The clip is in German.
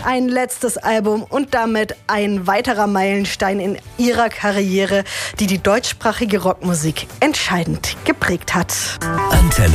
ein letztes Album und damit ein weiterer Meilenstein in ihrer Karriere, die die deutschsprachige Rockmusik entscheidend geprägt hat. Antenne